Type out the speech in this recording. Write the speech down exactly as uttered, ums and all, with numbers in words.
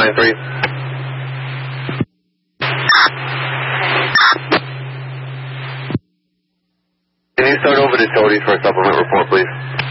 nine three. Can you start over to Cody's for a supplement report, please?